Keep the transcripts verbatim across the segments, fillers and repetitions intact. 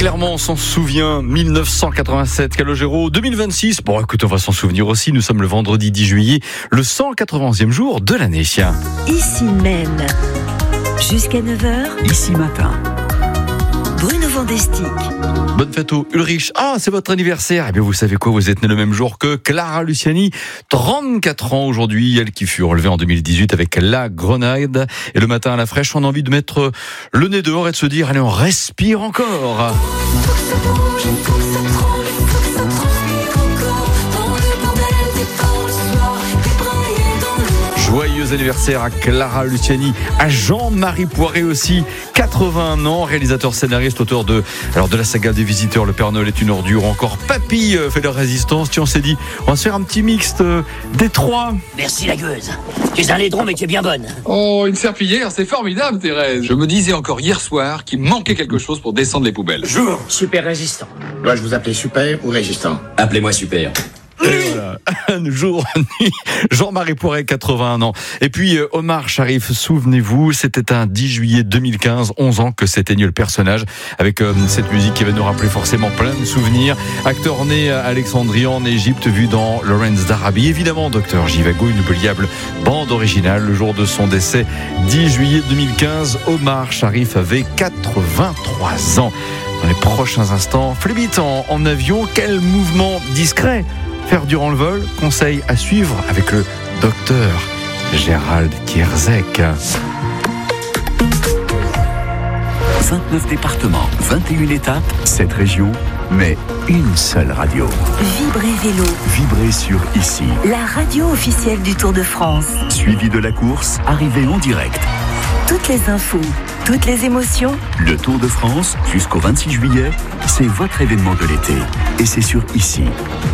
Clairement, on s'en souvient, mille neuf cent quatre-vingt-sept, Calogero, deux mille vingt-six. Bon, écoute, on va s'en souvenir aussi. Nous sommes le vendredi dix juillet, le cent quatre-vingtième jour de l'année. Ici Maine, jusqu'à neuf heures. Ici matin. Bruno Vandestick. Bonne fête au Ulrich. Ah, c'est votre anniversaire. Eh bien, vous savez quoi, vous êtes né le même jour que Clara Luciani. trente-quatre ans aujourd'hui, elle qui fut relevée en deux mille dix-huit avec La Grenade. Et le matin à la fraîche, on a envie de mettre le nez dehors et de se dire, allez, on respire encore. Joyeux anniversaire à Clara Luciani, à Jean-Marie Poiré aussi, quatre-vingt-un ans, réalisateur scénariste, auteur de, alors de la saga des Visiteurs, Le Père Noël est une ordure, encore Papy fait de la résistance. Tiens, on s'est dit, on va se faire un petit mixte des trois. Merci la gueuse. Tu es un laidron mais tu es bien bonne. Oh, une serpillière, c'est formidable Thérèse. Je me disais encore hier soir qu'il manquait quelque chose pour descendre les poubelles. Jour, super résistant. Dois-je vous appeler super ou résistant? Appelez-moi super. Et voilà, un jour, nuit, Jean-Marie Poiré, quatre-vingt-un ans. Et puis euh, Omar Sharif, souvenez-vous, c'était un dix juillet deux mille quinze, onze ans que s'éteignait le personnage, avec euh, cette musique qui va nous rappeler forcément plein de souvenirs. Acteur né à Alexandrie en Égypte, vu dans Lawrence d'Arabie. Évidemment, Docteur Jivago, une inoubliable bande originale. Le jour de son décès, dix juillet deux mille quinze, Omar Sharif avait quatre-vingt-trois ans. Dans les prochains instants, Flébit en, en avion, quel mouvement discret faire durant le vol, conseil à suivre avec le docteur Gérald Kierzek. vingt-neuf départements, vingt et une étapes, sept régions, mais une seule radio. Vibrez Vélo, Vibrez sur Ici. la radio officielle du Tour de France. Suivi de la course, arrivée en direct. Toutes les infos, toutes les émotions. Le Tour de France, jusqu'au vingt-six juillet, c'est votre événement de l'été. Et c'est sur Ici.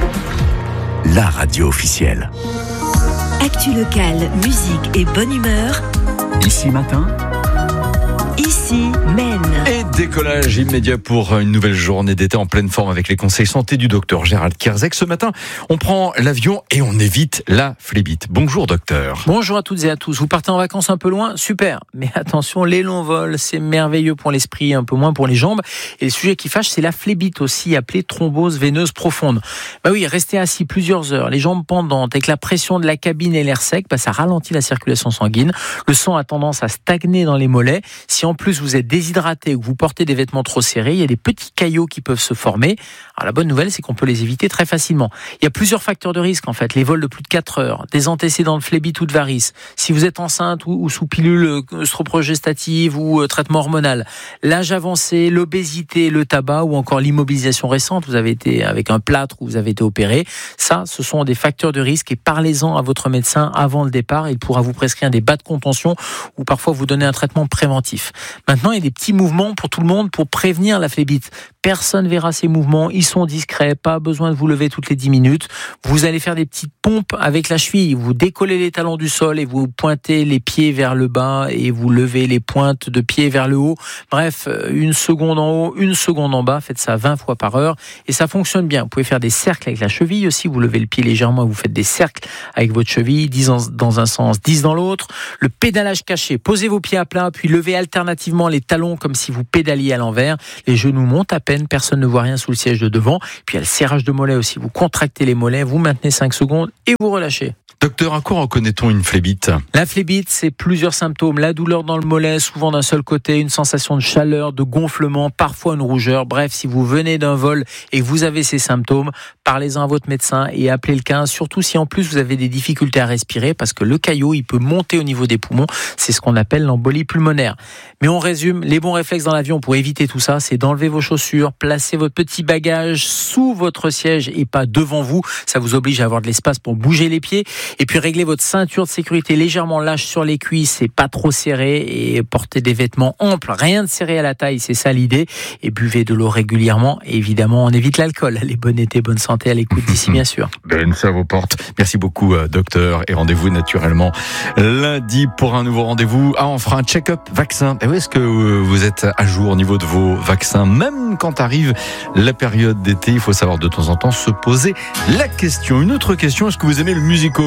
La radio officielle. Actu locale, musique et bonne humeur. Ici matin. Ici Maine. Et décollage immédiat pour une nouvelle journée d'été en pleine forme avec les conseils santé du docteur Gérald Kierzek. Ce matin, on prend l'avion et on évite la flébite. Bonjour docteur. Bonjour à toutes et à tous. Vous partez en vacances un peu loin? Super. Mais attention, les longs vols, c'est merveilleux pour l'esprit, un peu moins pour les jambes. Et le sujet qui fâche, c'est la flébite aussi, appelée thrombose veineuse profonde. Bah oui, rester assis plusieurs heures, les jambes pendantes, avec la pression de la cabine et l'air sec, bah ça ralentit la circulation sanguine. Le sang a tendance à stagner dans les mollets. Si en plus vous êtes déshydraté ou que vous portez des vêtements trop serrés, il y a des petits caillots qui peuvent se former. Alors la bonne nouvelle, c'est qu'on peut les éviter très facilement. Il y a plusieurs facteurs de risque en fait. Les vols de plus de quatre heures, des antécédents de phlébite ou de varices, si vous êtes enceinte ou, ou sous pilule œstrogestative ou euh, traitement hormonal, l'âge avancé, l'obésité, le tabac ou encore l'immobilisation récente, vous avez été avec un plâtre ou vous avez été opéré, ça ce sont des facteurs de risque et parlez-en à votre médecin avant le départ. Il pourra vous prescrire des bas de contention ou parfois vous donner un traitement préventif. Maintenant, il y a des petits mouvements pour tout le monde pour prévenir la phlébite. Personne verra ces mouvements, ils sont discrets, pas besoin de vous lever toutes les dix minutes. Vous allez faire des petites pompes avec la cheville, vous décollez les talons du sol et vous pointez les pieds vers le bas et vous levez les pointes de pied vers le haut. Bref, une seconde en haut, une seconde en bas, faites ça vingt fois par heure et ça fonctionne bien. Vous pouvez faire des cercles avec la cheville aussi, vous levez le pied légèrement et vous faites des cercles avec votre cheville, dix dans un sens, dix dans l'autre. Le pédalage caché, posez vos pieds à plat puis levez alternativement les talons comme si vous pédaliez à l'envers. Les genoux montent à peine, personne ne voit rien sous le siège de devant. Puis il y a le serrage de mollet aussi. Vous contractez les mollets, vous maintenez cinq secondes et vous relâchez. Docteur, à quoi reconnaît-on une phlébite? La phlébite, c'est plusieurs symptômes. La douleur dans le mollet, souvent d'un seul côté, une sensation de chaleur, de gonflement, parfois une rougeur. Bref, si vous venez d'un vol et que vous avez ces symptômes, parlez-en à votre médecin et appelez le quinze. Surtout si en plus vous avez des difficultés à respirer parce que le caillot, il peut monter au niveau des poumons. C'est ce qu'on appelle l'embolie pulmonaire. Mais on résume, les bons réflexes dans l'avion pour éviter tout ça, c'est d'enlever vos chaussures, placer votre petit bagage sous votre siège et pas devant vous. Ça vous oblige à avoir de l'espace pour bouger les pieds. Et puis réglez votre ceinture de sécurité légèrement lâche sur les cuisses et pas trop serré et portez des vêtements amples, rien de serré à la taille, c'est ça l'idée. Et buvez de l'eau régulièrement et évidemment on évite l'alcool. Allez, bon été, bonne santé à l'écoute d'ici bien sûr. Ben, ça vous porte. Merci beaucoup docteur et rendez-vous naturellement lundi pour un nouveau rendez-vous. Ah, on fera un check-up vaccin. Et où est-ce que vous êtes à jour au niveau de vos vaccins? Même quand arrive la période d'été, il faut savoir de temps en temps se poser la question. Une autre question, est-ce que vous aimez le musical?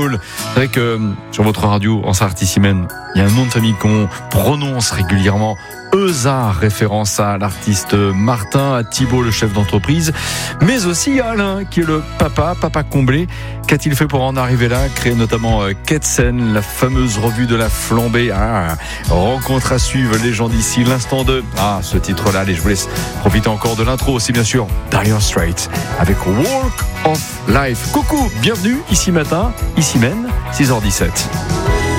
Hall. C'est vrai que sur votre radio en Sarthe-Issymène, il y a un nom de famille qu'on prononce régulièrement. Euzard, référence à l'artiste Martin, à Thibault, le chef d'entreprise, mais aussi à Alain, qui est le papa, papa comblé. Qu'a-t-il fait pour en arriver là? Créer notamment euh, Ketsen, la fameuse revue de la flambée. Ah, rencontre à suivre, les gens d'ici, l'instant de... Ah, ce titre-là, allez, je vous laisse profiter encore de l'intro aussi, bien sûr. Dire Straits, avec Walk of Life. Coucou, bienvenue, ici matin, ici mène, six heures dix-sept.